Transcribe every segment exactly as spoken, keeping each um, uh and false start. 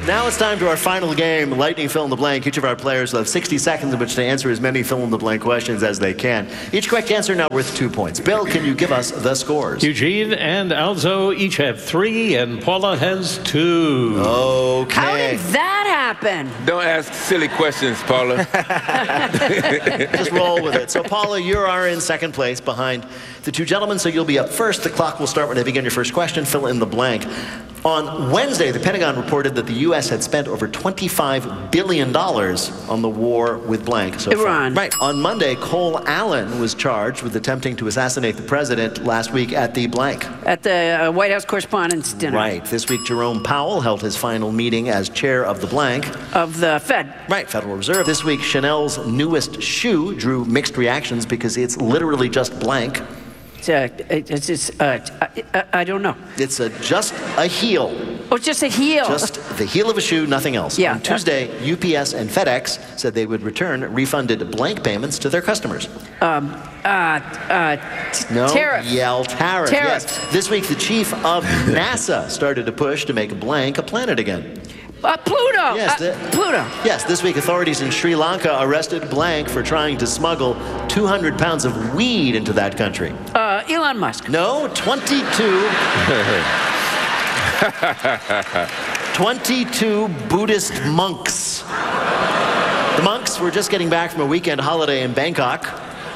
Now it's time to our final game, Lightning Fill in the Blank. Each of our players will have sixty seconds in which to answer as many fill in the blank questions as they can. Each correct answer now worth two points. Bill, can you give us the scores? Eugene and Alzo each have three, and Paula has two. Okay. How did that happen? Don't ask silly questions, Paula. Just roll with it. So, Paula, you are in second place behind the two gentlemen, so you'll be up first. The clock will start when they begin your first question. Fill in the blank. On Wednesday, the Pentagon reported that the U S had spent over twenty-five billion dollars on the war with blank so far. Iran. Right. On Monday, Cole Allen was charged with attempting to assassinate the president last week at the blank. At the uh, White House Correspondents' Dinner. Right. This week, Jerome Powell held his final meeting as chair of the blank. Of the Fed. Right, Federal Reserve. This week, Chanel's newest shoe drew mixed reactions because it's literally just blank. It's, uh, it's, it's uh, I, I don't know. It's a, just a heel. Oh, it's just a heel. Just the heel of a shoe, nothing else. Yeah. On Tuesday, U P S and FedEx said they would return refunded blank payments to their customers. Um, uh, uh, No, tariff. yell tariff. Tariff. Yes. This week, the chief of NASA started to push to make blank a planet again. Uh, Pluto. Yes, uh, the- Pluto. Yes, this week authorities in Sri Lanka arrested blank for trying to smuggle two hundred pounds of weed into that country. Uh, Elon Musk. No, twenty-two. twenty-two Buddhist monks. The monks were just getting back from a weekend holiday in Bangkok.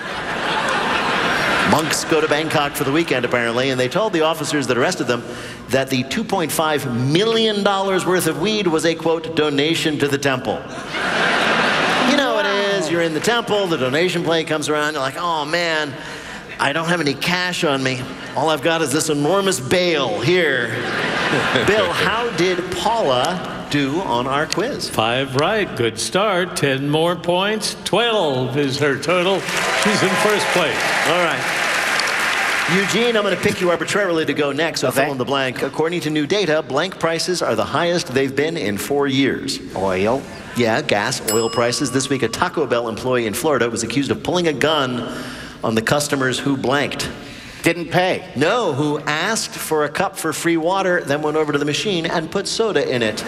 Monks go to Bangkok for the weekend, apparently, and they told the officers that arrested them that the two point five million dollars worth of weed was a, quote, donation to the temple. You know what it is, you're in the temple, the donation plate comes around, you're like, oh man, I don't have any cash on me. All I've got is this enormous bale here. Bill, how did Paula do on our quiz? Five right. Good start. Ten more points. Twelve is her total. She's in first place. All right. Eugene, I'm going to pick you arbitrarily to go next, so Okay. fill in the blank. According to new data, blank prices are the highest they've been in four years. Oil. Yeah, gas, oil prices. This week, a Taco Bell employee in Florida was accused of pulling a gun on the customers who blanked. Didn't pay. No, who asked for a cup for free water, then went over to the machine and put soda in it.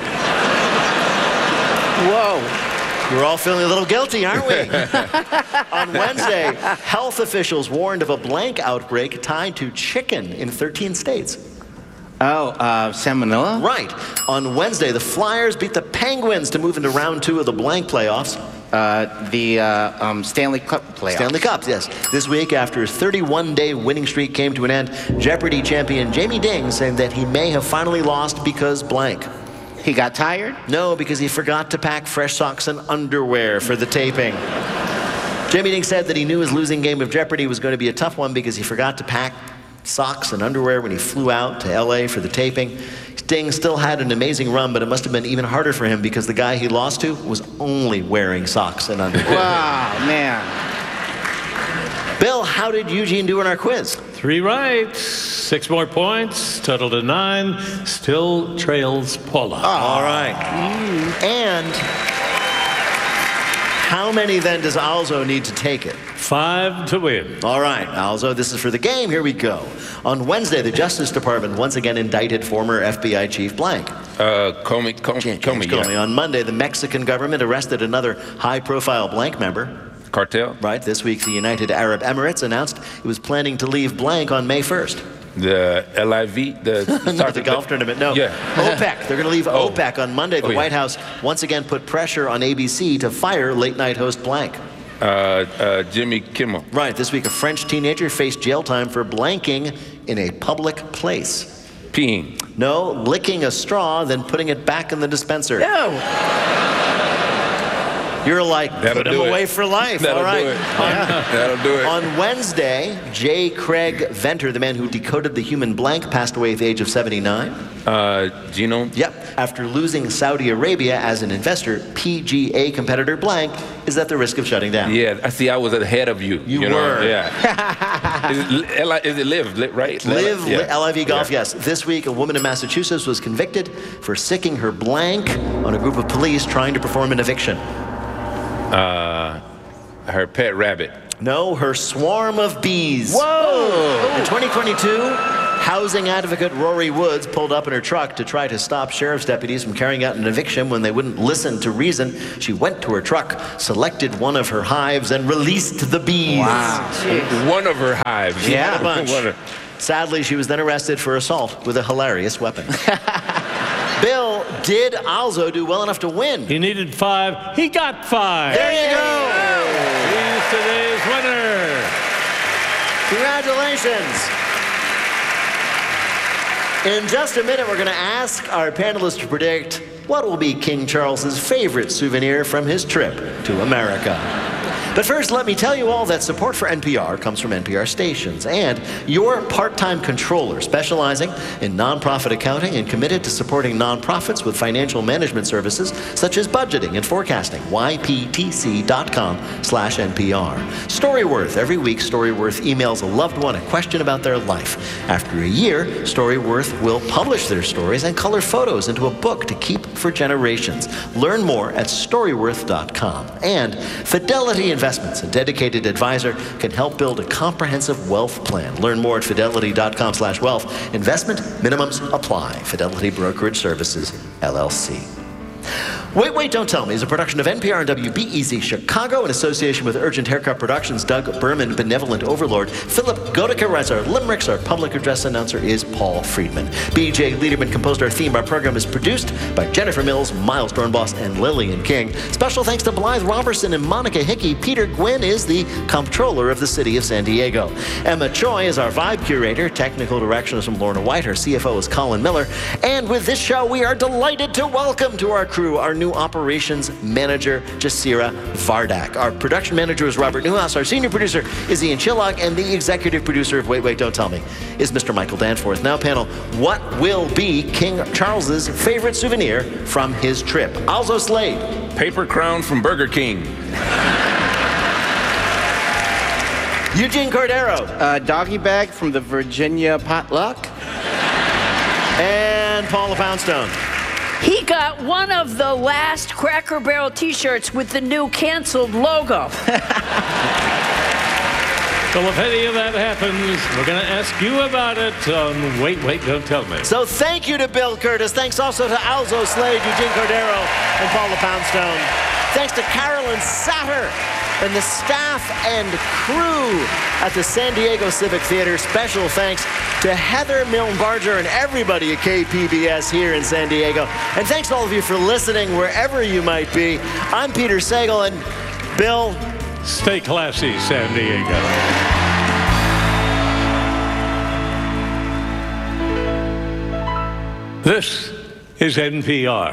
Whoa. We're all feeling a little guilty, aren't we? On Wednesday, health officials warned of a blank outbreak tied to chicken in thirteen states. Oh, uh, salmonella? Right. On Wednesday, the Flyers beat the Penguins to move into round two of the blank playoffs. Uh, the uh, um, Stanley Cup playoffs. Stanley Cups, yes. This week, after his thirty-one day winning streak came to an end, Jeopardy champion Jamie Ding saying that he may have finally lost because blank. He got tired? No, because he forgot to pack fresh socks and underwear for the taping. Jamie Ding said that he knew his losing game of Jeopardy was going to be a tough one because he forgot to pack socks and underwear when he flew out to L A for the taping. Ding still had an amazing run, but it must have been even harder for him because the guy he lost to was only wearing socks and underwear. Wow, man. Bill, how did Eugene do in our quiz? Three right. Six more points. Total to nine. Still trails Paula. All right. And how many then does Alzo need to take it? Five to win. All right, Alzo, this is for the game. Here we go. On Wednesday, the Justice Department once again indicted former F B I Chief blank. Uh, Comey, Comey, James Comey, Comey. yeah. On Monday, the Mexican government arrested another high-profile blank member. Cartel. Right, this week, the United Arab Emirates announced it was planning to leave blank on May first. The L I V, the, Not the golf tournament, no. Yeah. OPEC. They're going to leave Oh. OPEC on Monday. The Oh, yeah. White House once again put pressure on A B C to fire late-night host blank. Uh, uh, Jimmy Kimmel. Right, this week, a French teenager faced jail time for blanking in a public place. Peeing. No, licking a straw, then putting it back in the dispenser. No. You're like, That'll put him do it. away for life. That'll All right. do it. That'll do it. On Wednesday, J. Craig Venter, the man who decoded the human blank, passed away at the age of seventy-nine. Uh, Genome. Yep. After losing Saudi Arabia as an investor, P G A competitor blank is at the risk of shutting down. Yeah, I see. I was ahead of you. You you know? were. Yeah. is, it, L I is it live, li- right? Live Yeah. L I V Golf, Yeah. yes. This week, a woman in Massachusetts was convicted for sicking her blank on a group of police trying to perform an eviction. Uh, her pet rabbit. No, her swarm of bees. Whoa. In twenty twenty-two, Housing advocate Rory Woods pulled up in her truck to try to stop sheriff's deputies from carrying out an eviction when they wouldn't listen to reason. She went to her truck, selected one of her hives, and released the bees. Wow. One of her hives. She had a bunch. One of- Sadly, she was then arrested for assault with a hilarious weapon. Bill, did Alzo do well enough to win? He needed five. He got five. There you go. He's today's winner. Congratulations. In just a minute, we're going to ask our panelists to predict what will be King Charles's favorite souvenir from his trip to America. But first, let me tell you all that support for N P R comes from N P R stations and your part-time controller specializing in nonprofit accounting and committed to supporting nonprofits with financial management services such as budgeting and forecasting. Y P T C dot com slash N P R. Storyworth. Every week, Storyworth emails a loved one a question about their life. After a year, Storyworth will publish their stories and color photos into a book to keep for generations. Learn more at storyworth dot com. And Fidelity Investments, a dedicated advisor, can help build a comprehensive wealth plan. Learn more at fidelity dot com slash wealth. Investment minimums apply. Fidelity Brokerage Services, L L C. Wait, Wait, Don't Tell Me is a production of N P R and W B E Z Chicago in association with Urgent Haircut Productions. Doug Berman, Benevolent Overlord. Philip Godeker writes our limericks. Our public address announcer is Paul Friedman. B J Liederman composed our theme. Our program is produced by Jennifer Mills, Miles Dornbos, and Lillian King. Special thanks to Blythe Robertson and Monica Hickey. Peter Gwynn is the comptroller of the city of San Diego. Emma Choi is our vibe curator. Technical direction is from Lorna White. Our C F O is Colin Miller. And with this show, we are delighted to welcome to our crew our new operations manager, Jasira Vardak. Our production manager is Robert Newhouse. Our senior producer is Ian Chillock. And the executive producer of Wait, Wait, Don't Tell Me is Mister Michael Danforth. Now, panel, what will be King Charles's favorite souvenir from his trip? Alzo Slade. Paper crown from Burger King. Eugene Cordero. Uh, doggy bag from the Virginia potluck. And Paula Poundstone. He got one of the last Cracker Barrel t-shirts with the new canceled logo. Well, if any of that happens, we're going to ask you about it on Wait, Wait, Don't Tell Me. So thank you to Bill Curtis. Thanks also to Alzo Slade, Eugene Cordero, and Paula Poundstone. Thanks to Carolyn Satter and the staff and crew at the San Diego Civic Theater. Special thanks to Heather Milne-Barger and everybody at K P B S here in San Diego. And thanks to all of you for listening wherever you might be. I'm Peter Sagal, and Bill, Stay classy, San Diego. This is N P R.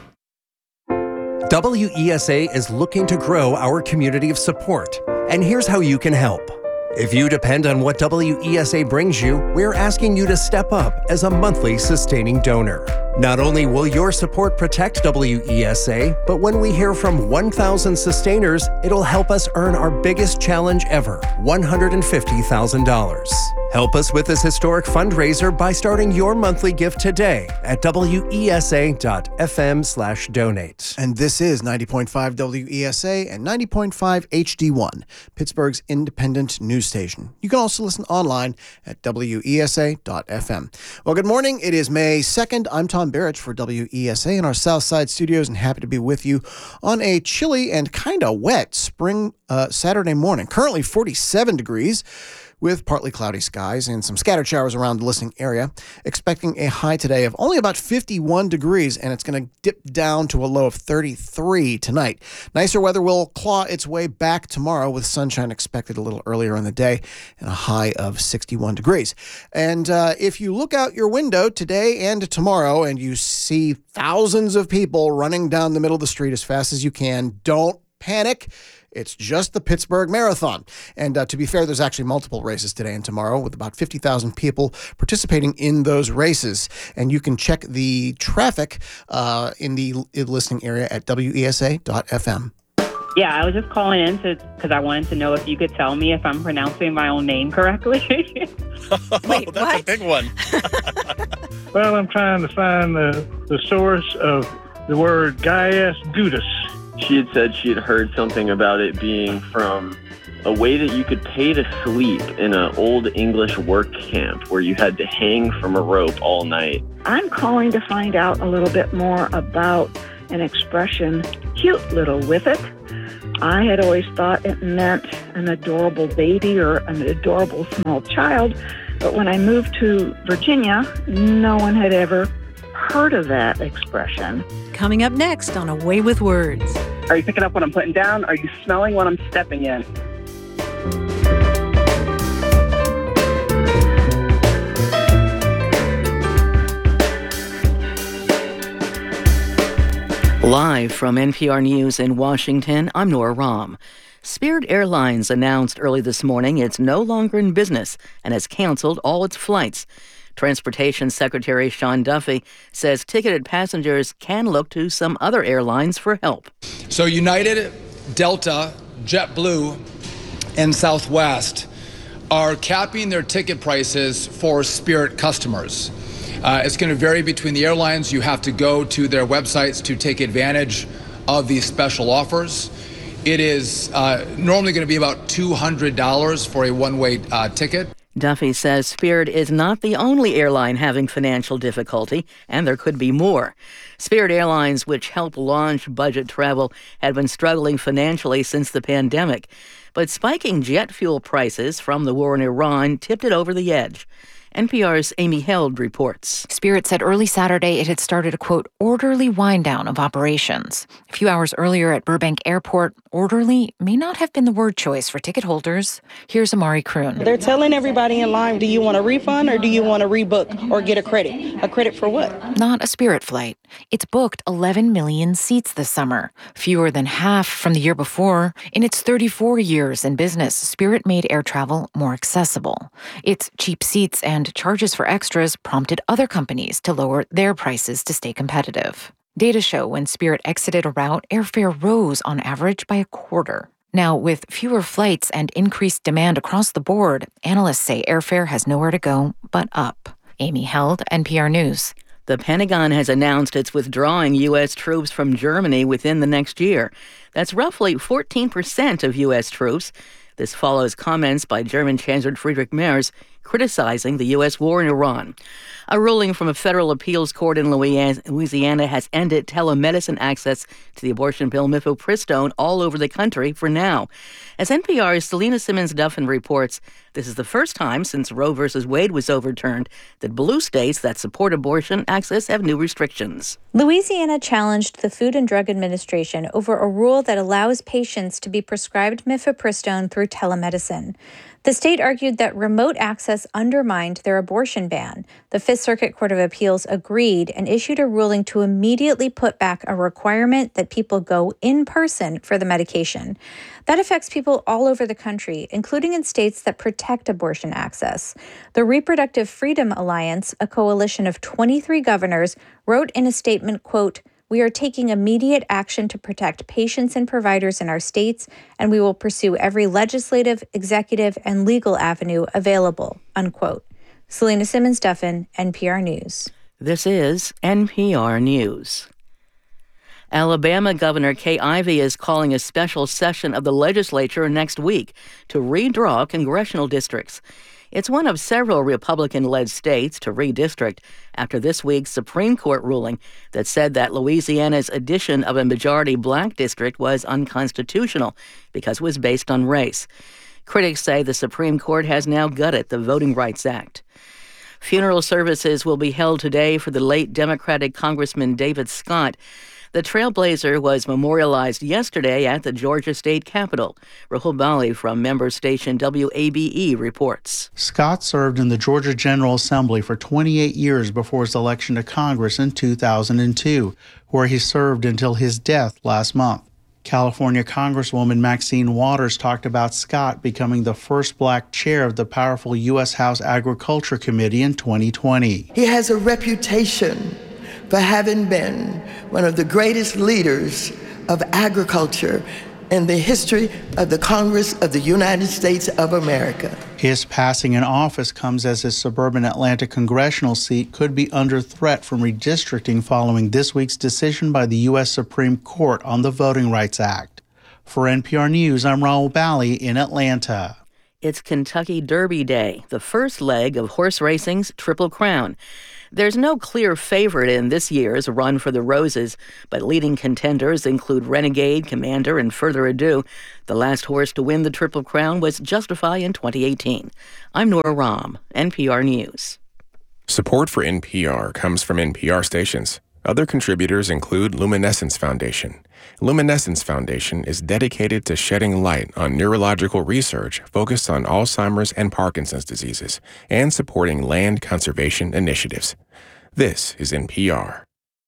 W E S A is looking to grow our community of support, and here's how you can help. If you depend on what W E S A brings you, we're asking you to step up as a monthly sustaining donor. Not only will your support protect W E S A, but when we hear from one thousand sustainers, it'll help us earn our biggest challenge ever, one hundred fifty thousand dollars. Help us with this historic fundraiser by starting your monthly gift today at W E S A dot F M slash donate. And this is ninety point five W E S A and ninety point five H D one, Pittsburgh's independent news station. You can also listen online at W E S A dot F M. Well, good morning. It is May second. I'm Tom Barrett for W E S A in our Southside studios, and happy to be with you on a chilly and kind of wet spring uh, Saturday morning. Currently forty-seven degrees. With partly cloudy skies and some scattered showers around the listening area. Expecting a high today of only about fifty-one degrees, and it's going to dip down to a low of thirty-three tonight. Nicer weather will claw its way back tomorrow, with sunshine expected a little earlier in the day and a high of sixty-one degrees. And uh, if you look out your window today and tomorrow and you see thousands of people running down the middle of the street as fast as you can, don't panic. It's just the Pittsburgh Marathon. And uh, to be fair, there's actually multiple races today and tomorrow with about fifty thousand people participating in those races. And you can check the traffic uh, in the listening area at W E S A dot F M. Yeah, I was just calling in to because I wanted to know if you could tell me if I'm pronouncing my own name correctly. Wait, that's what? A big one. Well, I'm trying to find the, the source of the word Gaius Gudus. She had said she had heard something about it being from a way that you could pay to sleep in an old English work camp where you had to hang from a rope all night. I'm calling to find out a little bit more about an expression, cute little whiffet. I had always thought it meant an adorable baby or an adorable small child, but when I moved to Virginia, no one had ever heard of that expression. Coming up next on A Way with Words. Are you picking up what I'm putting down? Are you smelling what I'm stepping in? Live from N P R News in Washington, I'm Nora Rahm. Spirit Airlines announced early this morning it's no longer in business and has canceled all its flights. Transportation Secretary Sean Duffy says ticketed passengers can look to some other airlines for help. So United, Delta, JetBlue, and Southwest are capping their ticket prices for Spirit customers. Uh, it's going to vary between the airlines. You have to go to their websites to take advantage of these special offers. It is uh, normally going to be about two hundred dollars for a one-way uh, ticket. Duffy says Spirit is not the only airline having financial difficulty, and there could be more. Spirit Airlines, which helped launch budget travel, had been struggling financially since the pandemic. But spiking jet fuel prices from the war in Iran tipped it over the edge. N P R's Amy Held reports. Spirit said early Saturday it had started a, quote, orderly wind down of operations. A few hours earlier at Burbank Airport, orderly may not have been the word choice for ticket holders. Here's Amari Kroon. They're telling everybody in line, do you want a refund or do you want to rebook or get a credit? A credit for what? Not a Spirit flight. It's booked eleven million seats this summer, fewer than half from the year before. In its thirty-four years in business, Spirit made air travel more accessible. Its cheap seats and charges for extras prompted other companies to lower their prices to stay competitive. Data show when Spirit exited a route, airfare rose on average by a quarter. Now, with fewer flights and increased demand across the board, analysts say airfare has nowhere to go but up. Amy Held, N P R News. The Pentagon has announced it's withdrawing U S troops from Germany within the next year. That's roughly fourteen percent of U S troops. This follows comments by German Chancellor Friedrich Merz criticizing the U S war in Iran. A ruling from a federal appeals court in Louisiana has ended telemedicine access to the abortion pill mifepristone all over the country for now. As N P R's Selena Simmons-Duffin reports, this is the first time since Roe v. Wade was overturned that blue states that support abortion access have new restrictions. Louisiana challenged the Food and Drug Administration over a rule that allows patients to be prescribed mifepristone through telemedicine. The state argued that remote access undermined their abortion ban. The Fifth Circuit Court of Appeals agreed and issued a ruling to immediately put back a requirement that people go in person for the medication. That affects people all over the country, including in states that protect abortion access. The Reproductive Freedom Alliance, a coalition of twenty-three governors, wrote in a statement, quote, "We are taking immediate action to protect patients and providers in our states, and we will pursue every legislative, executive, and legal avenue available," unquote. Selena Simmons-Duffin, N P R News. This is N P R News. Alabama Governor Kay Ivey is calling a special session of the legislature next week to redraw congressional districts. It's one of several Republican-led states to redistrict after this week's Supreme Court ruling that said that Louisiana's addition of a majority black district was unconstitutional because it was based on race. Critics say the Supreme Court has now gutted the Voting Rights Act. Funeral services will be held today for the late Democratic Congressman David Scott. The trailblazer was memorialized yesterday at the Georgia State Capitol. Rahul Bali from member station W A B E reports. Scott served in the Georgia General Assembly for twenty-eight years before his election to Congress in two thousand two, where he served until his death last month. California Congresswoman Maxine Waters talked about Scott becoming the first black chair of the powerful U S House Agriculture Committee in twenty twenty. He has a reputation for having been one of the greatest leaders of agriculture in the history of the Congress of the United States of America. His passing in office comes as his suburban Atlanta congressional seat could be under threat from redistricting following this week's decision by the U S Supreme Court on the Voting Rights Act. For N P R News, I'm Raul Bally in Atlanta. It's Kentucky Derby Day, the first leg of horse racing's Triple Crown. There's no clear favorite in this year's Run for the Roses, but leading contenders include Renegade, Commander, and Further Ado. The last horse to win the Triple Crown was Justify in twenty eighteen. I'm Nora Rahm, N P R News. Support for N P R comes from N P R stations. Other contributors include Luminescence Foundation. Luminescence Foundation is dedicated to shedding light on neurological research focused on Alzheimer's and Parkinson's diseases and supporting land conservation initiatives. This is N P R.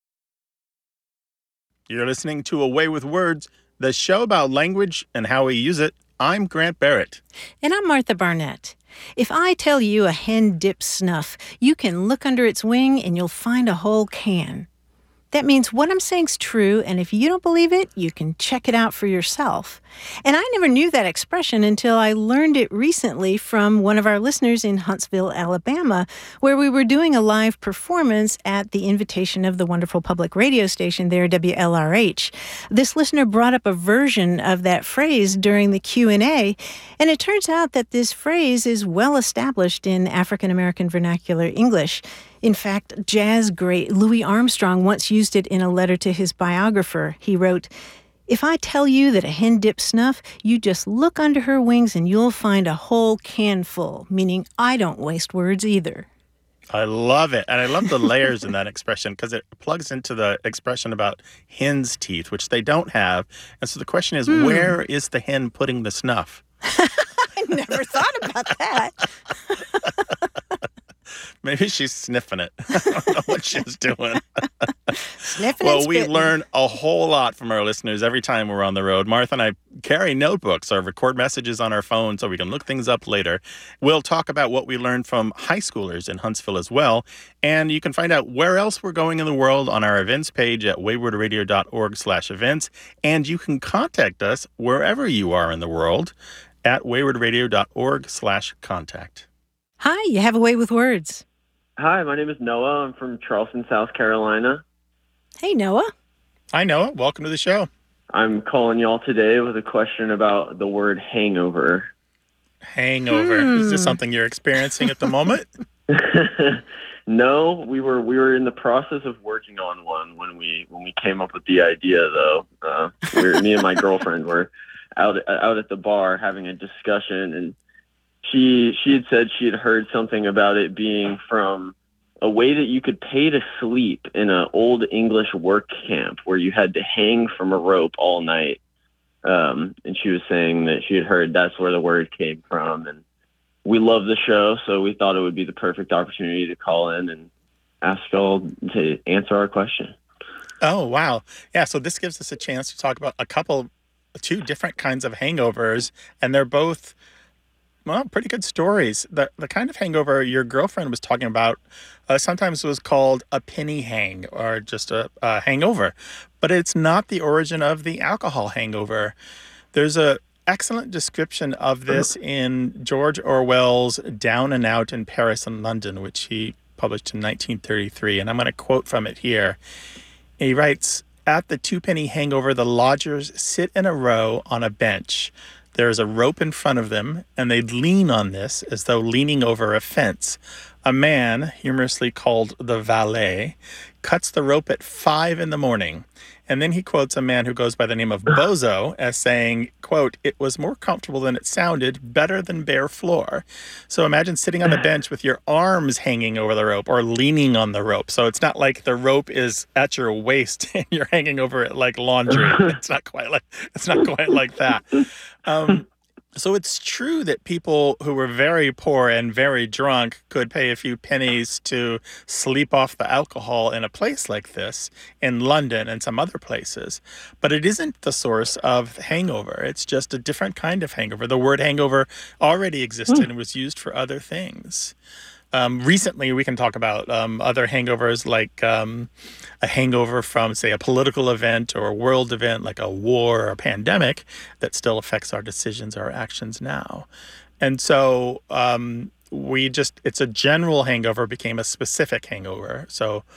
You're listening to A Way with Words, the show about language and how we use it. I'm Grant Barrett. And I'm Martha Barnett. If I tell you a hen dips snuff, you can look under its wing and you'll find a whole can. That means what I'm saying's true, and if you don't believe it, you can check it out for yourself. And I never knew that expression until I learned it recently from one of our listeners in Huntsville, Alabama, where we were doing a live performance at the invitation of the wonderful public radio station there, W L R H. This listener brought up a version of that phrase during the Q and A, and it turns out that this phrase is well established in African American vernacular English. In fact, jazz great Louis Armstrong once used it in a letter to his biographer. He wrote, "If I tell you that a hen dips snuff, you just look under her wings and you'll find a whole can full," meaning I don't waste words either. I love it. And I love the layers in that expression because it plugs into the expression about hen's teeth, which they don't have. And so the question is, mm. where is the hen putting the snuff? I never thought about that. Maybe she's sniffing it. I don't know what she's doing. Sniffing well, and we spitting. learn a whole lot from our listeners every time we're on the road. Martha and I carry notebooks or record messages on our phone so we can look things up later. We'll talk about what we learned from high schoolers in Huntsville as well. And you can find out where else we're going in the world on our events page at waywordradio.org slash events. And you can contact us wherever you are in the world at waywordradio.org slash contact. Hi, you have a way with words. Hi, my name is Noah. I'm from Charleston, South Carolina. Hey, Noah. Hi, Noah. Welcome to the show. I'm calling y'all today with a question about the word hangover. Hangover. Hmm. Is this something you're experiencing at the moment? No, we were we were in the process of working on one when we when we came up with the idea. Though, uh, we were, me and my girlfriend were out out at the bar having a discussion, and she she had said she had heard something about it being from a way that you could pay to sleep in an old English work camp where you had to hang from a rope all night. Um, and she was saying that she had heard that's where the word came from. And we love the show, so we thought it would be the perfect opportunity to call in and ask y'all to answer our question. Oh, wow. Yeah, so this gives us a chance to talk about a couple, two different kinds of hangovers, and they're both, well, pretty good stories. The the kind of hangover your girlfriend was talking about uh, sometimes was called a penny hang or just a, a hangover, but it's not the origin of the alcohol hangover. There's a excellent description of this in George Orwell's Down and Out in Paris and London, which he published in nineteen thirty-three, and I'm going to quote from it here. He writes, "At the two-penny hangover, the lodgers sit in a row on a bench. There is a rope in front of them, and they lean on this as though leaning over a fence. A man, humorously called the valet, cuts the rope at five in the morning." And then he quotes a man who goes by the name of Bozo as saying, quote, "It was more comfortable than it sounded, better than bare floor." So imagine sitting on the bench with your arms hanging over the rope or leaning on the rope. So it's not like the rope is at your waist and you're hanging over it like laundry. It's not quite like it's not quite like that. Um, so it's true that people who were very poor and very drunk could pay a few pennies to sleep off the alcohol in a place like this in London and some other places. But it isn't the source of hangover. It's just a different kind of hangover. The word hangover already existed and was used for other things. Um, recently, we can talk about um, other hangovers like um, a hangover from, say, a political event or a world event like a war or a pandemic that still affects our decisions, our actions now. And so um, we just, it's a general hangover became a specific hangover. So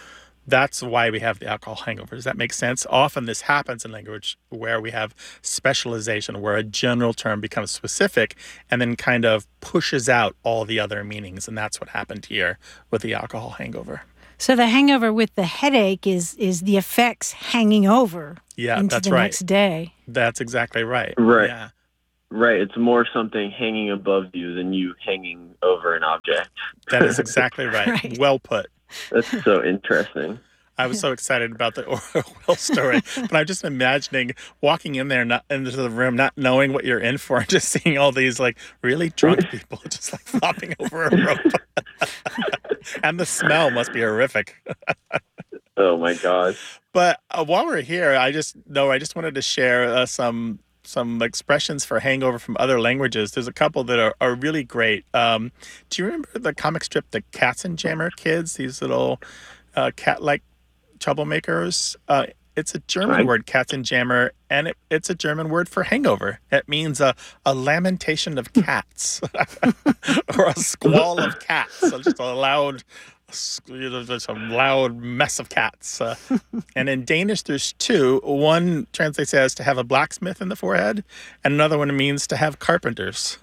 That's why we have the alcohol hangover. Does that make sense? Often this happens in language where we have specialization, where a general term becomes specific and then kind of pushes out all the other meanings. And that's what happened here with the alcohol hangover. So the hangover with the headache is is the effects hanging over Yeah, into that's the right. next day. That's exactly right. Right. Yeah. Right. It's more something hanging above you than you hanging over an object. That is exactly right. Right. Well put. That's so interesting. I was so excited about the Orwell story, but I'm just imagining walking in there, not into the room, not knowing what you're in for, and just seeing all these like really drunk people just like flopping over a rope. And the smell must be horrific. Oh my God. But uh, while we're here, I just know I just wanted to share uh, some some expressions for hangover from other languages. There's a couple that are, are really great. Um, do you remember the comic strip, The Katzenjammer Kids? These little uh, cat-like troublemakers. Uh, it's a German Right. word, Katzenjammer, and it, it's a German word for hangover. It means a, a lamentation of cats or a squall of cats. So just a loud, you know, just a loud mess of cats. Uh, and in Danish, there's two. One translates as to have a blacksmith in the forehead, and another one means to have carpenters.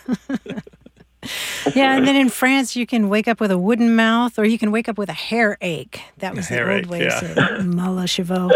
Yeah, and then in France, you can wake up with a wooden mouth, or you can wake up with a hair ache. That was the Hair old ache, way yeah. to say mal à chevaux.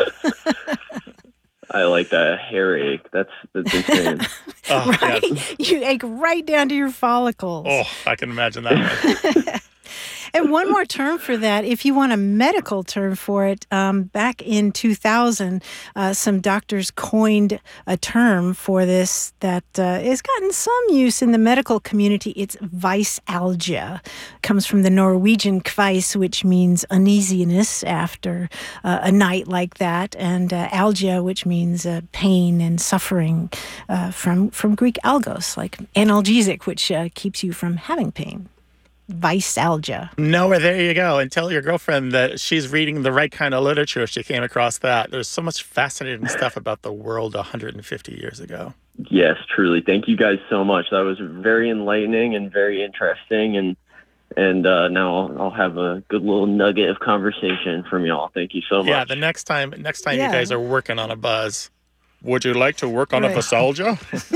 I like that. A hair ache. That's, that's insane. Oh, Right? yeah. You ache right down to your follicles. Oh, I can imagine that one. And one more term for that, if you want a medical term for it, um, back in two thousand, uh, some doctors coined a term for this that uh, has gotten some use in the medical community. It's vicealgia. Comes from the Norwegian kveis, which means uneasiness after uh, a night like that, and uh, algia, which means uh, pain and suffering uh, from, from Greek algos, like analgesic, which uh, keeps you from having pain. Vicealgia. Noah, there you go. And tell your girlfriend that she's reading the right kind of literature if she came across that. There's so much fascinating stuff about the world one hundred fifty years ago. Yes, truly. Thank you guys so much. That was very enlightening and very interesting. And and uh, now I'll, I'll have a good little nugget of conversation from y'all. Thank you so much. Yeah, the next time next time Yeah. you guys are working on a buzz, would you like to work on Right. a visalgia?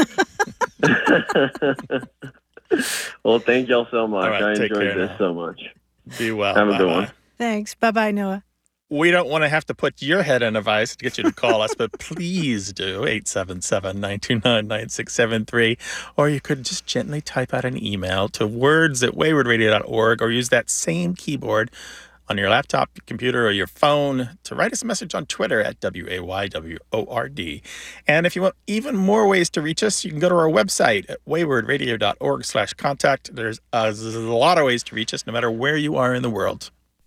Well, thank y'all so much. All right, I take enjoyed care this now. so much. Be well. Have a good Bye-bye. one. Thanks. Bye-bye, Noah. We don't want to have to put your head in a vice to get you to call us, but please do eight seven seven, nine two nine, nine six seven three. Or you could just gently type out an email to words at wayward radio dot org or use that same keyboard on your laptop, computer, or your phone to write us a message on Twitter at W A Y W O R D. And if you want even more ways to reach us, you can go to our website at wayward radio dot org slash contact. There's, uh, there's a lot of ways to reach us no matter where you are in the world.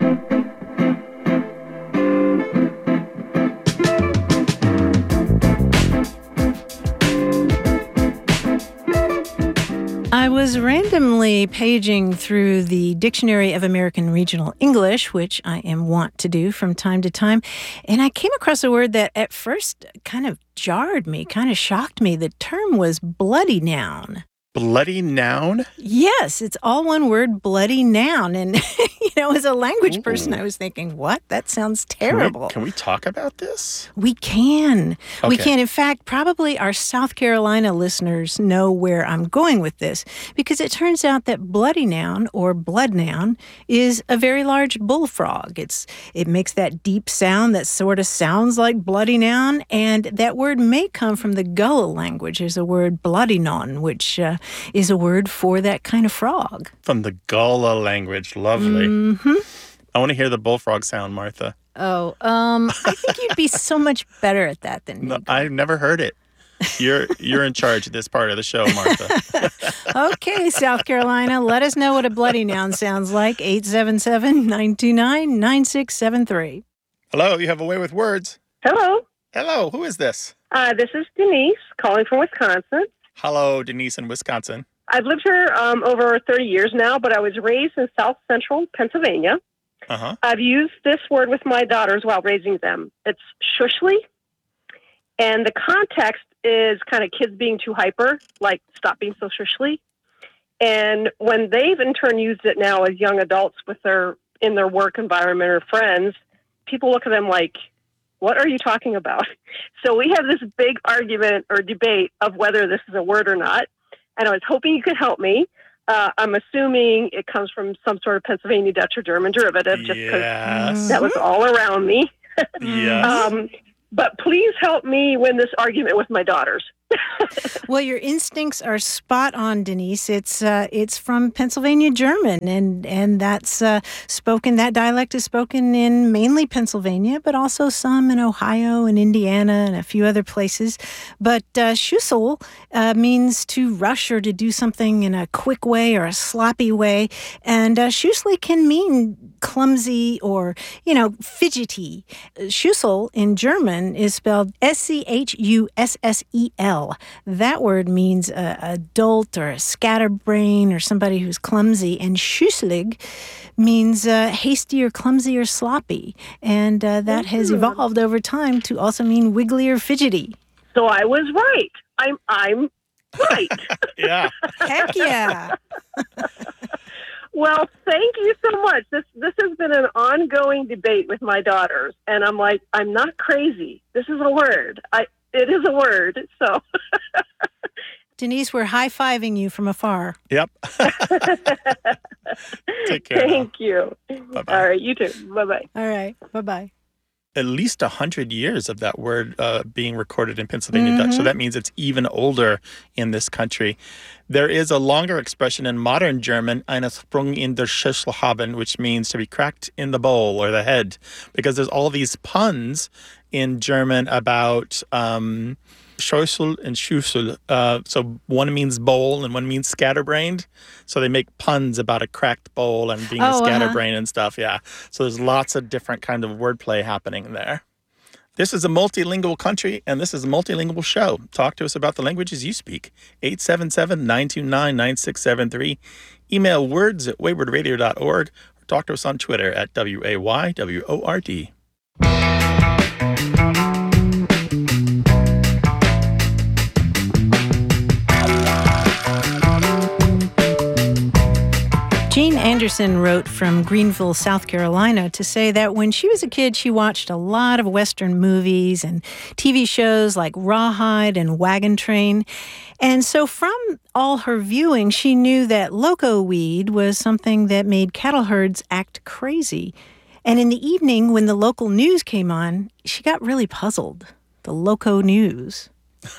I was randomly paging through the Dictionary of American Regional English, which I am wont to do from time to time, and I came across a word that at first kind of jarred me, kind of shocked me. The term was bloody noun. Bloody noun? Yes, it's all one word, bloody noun. And, you know, as a language person, I was thinking, what? That sounds terrible. Can we, can we talk about this? We can. We Okay. can. In fact, probably our South Carolina listeners know where I'm going with this, because it turns out that bloody noun or blood noun is a very large bullfrog. It's it makes that deep sound that sort of sounds like bloody noun, and that word may come from the Gullah language. There's a word bloody non, which uh, is a word for that kind of frog. From the Gullah language. Lovely. Mm-hmm. I want to hear the bullfrog sound, Martha. Oh, um, I think you'd be so much better at that than me. No, I've never heard it. You're you're in charge of this part of the show, Martha. Okay, South Carolina, let us know what a bloody noun sounds like. eight seven seven, nine two nine, nine six seven three. Hello, you have a way with words. Hello. Hello, who is this? Uh, this is Denise calling from Wisconsin. Hello, Denise in Wisconsin. I've lived here um, over thirty years now, but I was raised in South Central Pennsylvania. Uh-huh. I've used this word with my daughters while raising them. It's shushly. And the context is kind of kids being too hyper, like stop being so shushly. And when they've in turn used it now as young adults with their in their work environment or friends, people look at them like, what are you talking about? So we have this big argument or debate of whether this is a word or not. And I was hoping you could help me. Uh, I'm assuming it comes from some sort of Pennsylvania Dutch or German derivative, just because Yes. that was all around me. Yes. Um, but please help me win this argument with my daughters. Well, your instincts are spot on, Denise. It's uh, it's from Pennsylvania German, and and that's uh, spoken. That dialect is spoken in mainly Pennsylvania, but also some in Ohio and Indiana and a few other places. But uh, Schussel uh, means to rush or to do something in a quick way or a sloppy way, and uh, Schussel can mean clumsy or, you know, fidgety. Schussel in German is spelled S C H U S S E L. That word means a, a dolt or a scatterbrain or somebody who's clumsy. And schusselig means uh, hasty or clumsy or sloppy. And uh, that has evolved over time to also mean wiggly or fidgety. So I was right. I'm I'm right. Yeah. Heck yeah. Well, thank you so much. This this has been an ongoing debate with my daughters, and I'm like, I'm not crazy. This is a word. I it is a word. So, Denise, we're high-fiving you from afar. Yep. Take care. Thank you. Bye-bye. All right, you too. Bye bye. All right. Bye-bye. At least one hundred years of that word uh, being recorded in Pennsylvania Dutch. So that means it's even older in this country. There is a longer expression in modern German, eine Sprung in der Schüssel haben, which means to be cracked in the bowl or the head, because there's all these puns in German about um, Schüssel and Schüssel. Uh, so one means bowl and one means scatterbrained. So they make puns about a cracked bowl and being Oh, a uh-huh. scatterbrained and stuff. Yeah. So there's lots of different kind of wordplay happening there. This is a multilingual country, and this is a multilingual show. Talk to us about the languages you speak. eight seven seven, nine two nine, nine six seven three. Email words at wayward radio dot org or talk to us on Twitter at W A Y W O R D. Jean Anderson wrote from Greenville, South Carolina, to say that when she was a kid, she watched a lot of Western movies and T V shows like Rawhide and Wagon Train. And so from all her viewing, she knew that loco weed was something that made cattle herds act crazy. And in the evening, when the local news came on, she got really puzzled. The loco news.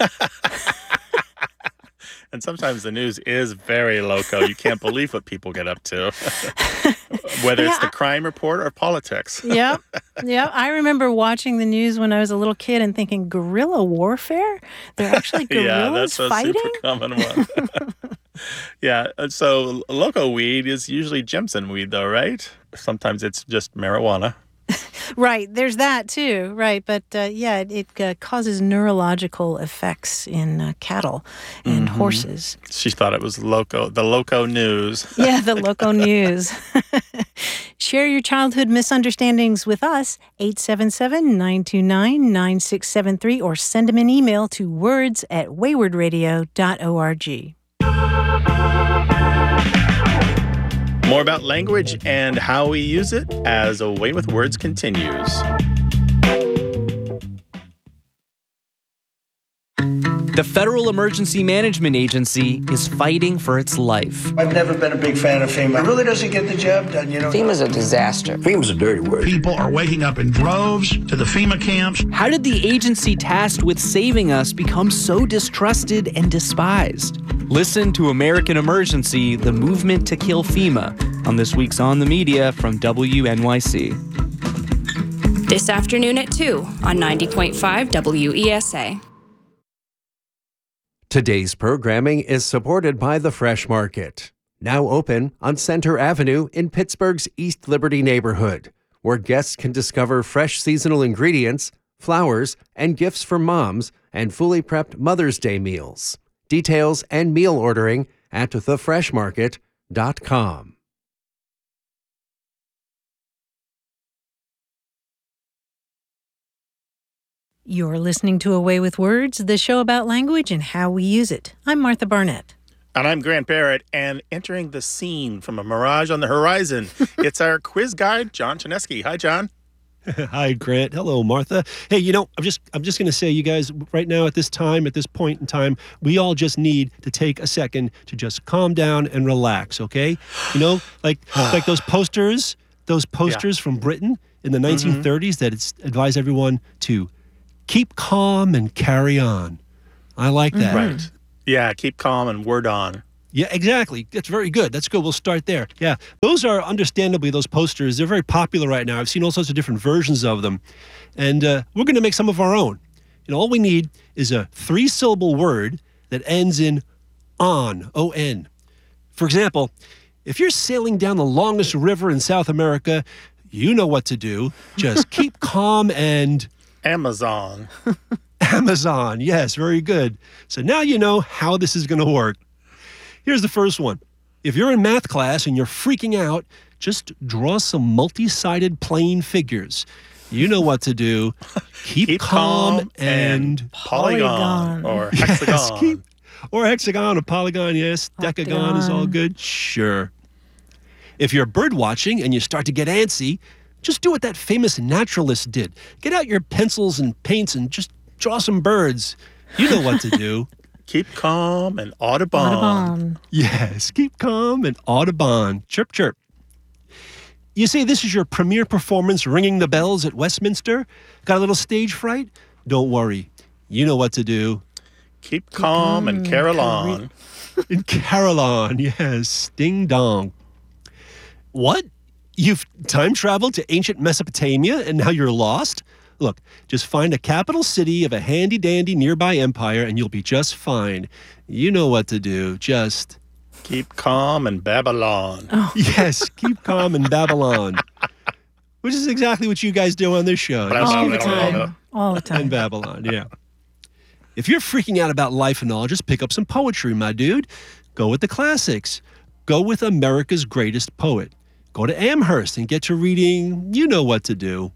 And sometimes the news is very loco. You can't believe what people get up to, whether Yeah, it's the I- crime report or politics. Yep. Yep. I remember watching the news when I was a little kid and thinking, guerrilla warfare? They're actually Yeah, guerrillas that's a fighting? super common one. Yeah, and so loco weed is usually Jimson weed, though, right? Sometimes it's just marijuana. Right. There's that too. Right. But uh, yeah, it, it uh, causes neurological effects in uh, cattle and Mhm. horses. She thought it was loco, the loco news. Yeah, the loco news. Share your childhood misunderstandings with us, eight seven seven, nine two nine, nine six seven three, or send them an email to words at wayward radio dot org. More about language and how we use it as A Way with Words continues. The Federal Emergency Management Agency is fighting for its life. I've never been a big fan of FEMA. It really doesn't get the job done, you know. FEMA's a disaster. FEMA's a dirty word. People are waking up in droves to the FEMA camps. How did the agency tasked with saving us become so distrusted and despised? Listen to American Emergency, the movement to kill FEMA, on this week's On the Media from W N Y C. This afternoon at two on ninety point five W E S A. Today's programming is supported by the Fresh Market, now open on Center Avenue in Pittsburgh's East Liberty neighborhood, where guests can discover fresh seasonal ingredients, flowers, and gifts for moms, and fully prepped Mother's Day meals. Details and meal ordering at the fresh market dot com. You're listening to A Way with Words, the show about language and how we use it. I'm Martha Barnett. And I'm Grant Barrett, and entering the scene from a mirage on the horizon, it's our quiz guide, John Chinesky. Hi, John. Hi, Grant. Hello, Martha. Hey, you know, I'm just I'm just going to say, you guys, right now at this time, at this point in time, we all just need to take a second to just calm down and relax, okay? You know, like like those posters, those posters yeah. from Britain in the nineteen thirties mm-hmm. that it's advised everyone to keep calm and carry on. I like that. Mm-hmm. Right. Yeah, keep calm and word on. Yeah, exactly. That's very good. That's good. We'll start there. Yeah. Those are understandably, those posters, they're very popular right now. I've seen all sorts of different versions of them. And uh, we're going to make some of our own. You know, all we need is a three-syllable word that ends in on, O N. For example, if you're sailing down the longest river in South America, you know what to do. Just keep calm and... Amazon. Amazon. Yes, very good. So now you know how this is going to work. Here's the first one. If you're in math class and you're freaking out, just draw some multi-sided plane figures. You know what to do. Keep, keep calm, calm and, and polygon, polygon or hexagon. Yes, keep, or hexagon or polygon, yes. Octagon. Decagon is all good. Sure. If you're bird watching and you start to get antsy, just do what that famous naturalist did. Get out your pencils and paints and just draw some birds. You know what to do. Keep calm and Audubon. Audubon. Yes, keep calm and Audubon. Chirp, chirp. You say this is your premiere performance ringing the bells at Westminster? Got a little stage fright? Don't worry. You know what to do. Keep, keep calm, calm and carol on. And carol on, yes. Ding dong. What? You've time traveled to ancient Mesopotamia and now you're lost? Look, just find a capital city of a handy-dandy nearby empire and you'll be just fine. You know what to do. Just... keep calm in Babylon. Oh. Yes, keep calm in Babylon. Which is exactly what you guys do on this show. All the time. All the time. In Babylon, yeah. If you're freaking out about life and all, just pick up some poetry, my dude. Go with the classics. Go with America's greatest poet. Go to Amherst and get to reading You Know What to Do.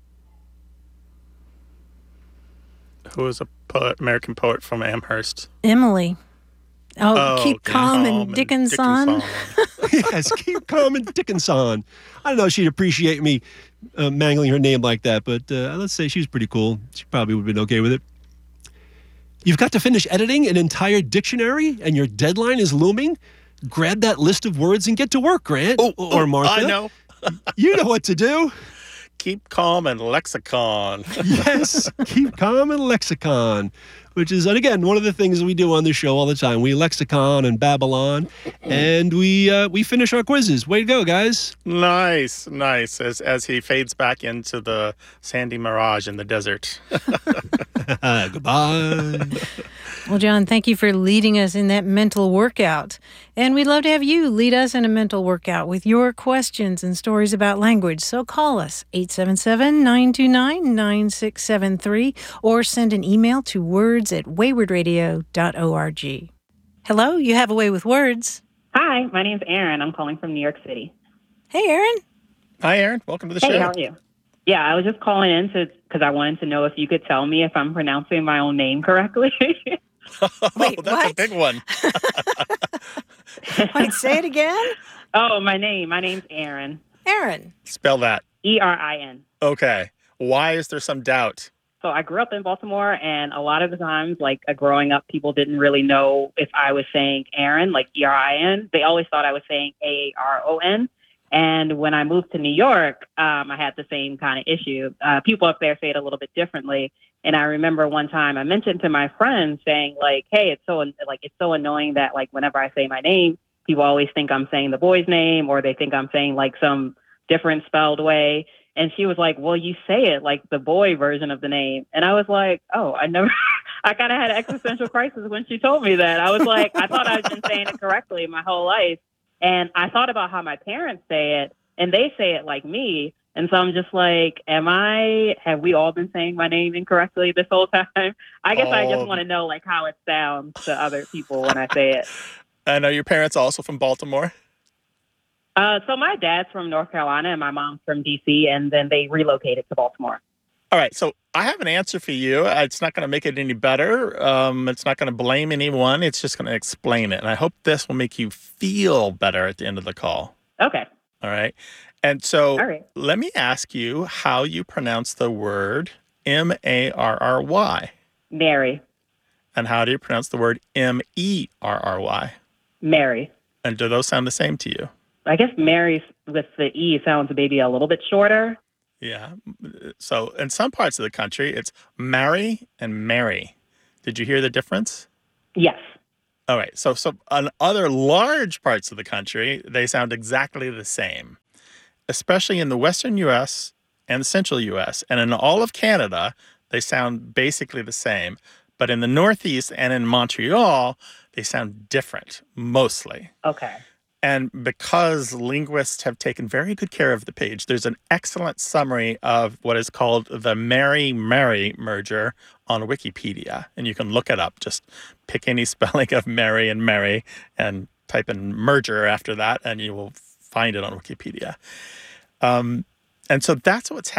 Who is a poet, American poet from Amherst? Emily. Oh, oh keep calm, calm and Dickinson. Dickinson. Yes, keep calm and Dickinson. I don't know if she'd appreciate me uh, mangling her name like that, but uh, let's say she's pretty cool. She probably would have been okay with it. You've got to finish editing an entire dictionary and your deadline is looming? Grab that list of words and get to work, Grant. Oh, or Martha. I know. You know what to do. Keep calm and lexicon. Yes, keep calm and lexicon, which is, and again, one of the things we do on this show all the time. We lexicon and Babylon, and we uh, we finish our quizzes. Way to go, guys. Nice, nice. As as he fades back into the sandy mirage in the desert. Goodbye. Well, John, thank you for leading us in that mental workout. And we'd love to have you lead us in a mental workout with your questions and stories about language. So call us, eight seven seven, nine two nine, nine six seven three, or send an email to words at wayward radio dot org. Hello, you have a way with words. Hi, my name's Erin. I'm calling from New York City. Hey, Erin. Hi, Erin. Welcome to the hey, show. How are you? Yeah, I was just calling in to because I wanted to know if you could tell me if I'm pronouncing my own name correctly. Wait, oh, that's what? a big one. Wait, say it again? Oh, my name. My name's Erin. Erin. Spell that. E R I N. Okay. Why is there some doubt? So I grew up in Baltimore, and a lot of the times, like uh, growing up, people didn't really know if I was saying Aaron, like E R I N. They always thought I was saying A R O N. And when I moved to New York, um, I had the same kind of issue. Uh, people up there say it a little bit differently. And I remember one time I mentioned to my friend saying, like, hey, it's so like it's so annoying that, like, whenever I say my name, people always think I'm saying the boy's name, or they think I'm saying, like, some different spelled way. And she was like, well, you say it like the boy version of the name. And I was like, oh, I never, I kind of had an existential crisis when she told me that. I was like, I thought I'd been saying it correctly my whole life. And I thought about how my parents say it, and they say it like me. And so I'm just like, am I, have we all been saying my name incorrectly this whole time? I guess oh. I just want to know, like, how it sounds to other people when I say it. And are your parents also from Baltimore? Uh, so my dad's from North Carolina and my mom's from D C, and then they relocated to Baltimore. All right. So I have an answer for you. It's not going to make it any better. Um, it's not going to blame anyone. It's just going to explain it. And I hope this will make you feel better at the end of the call. Okay. All right. And so All right. let me ask you how you pronounce the word M A R R Y. Mary. And how do you pronounce the word M E R R Y? Mary. And do those sound the same to you? I guess Mary with the E sounds maybe a little bit shorter. Yeah. So in some parts of the country, it's Mary and Mary. Did you hear the difference? Yes. All right. So, so on other large parts of the country, they sound exactly the same, especially in the western U S and the central U S. And in all of Canada, they sound basically the same. But in the Northeast and in Montreal, they sound different, mostly. Okay. And because linguists have taken very good care of the page, there's an excellent summary of what is called the Mary-Mary merger on Wikipedia. And you can look it up. Just pick any spelling of Mary and Mary and type in merger after that, and you will find it on Wikipedia. Um, and so that's what's happening.